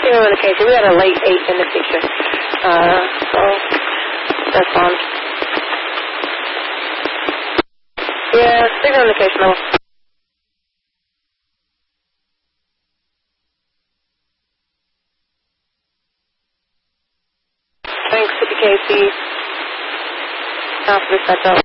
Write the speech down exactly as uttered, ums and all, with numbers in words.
Signal indication. We had a late eight indication. Uh, so that's on. Yeah, signal indication level. Thanks, C P K C. Alpha Central.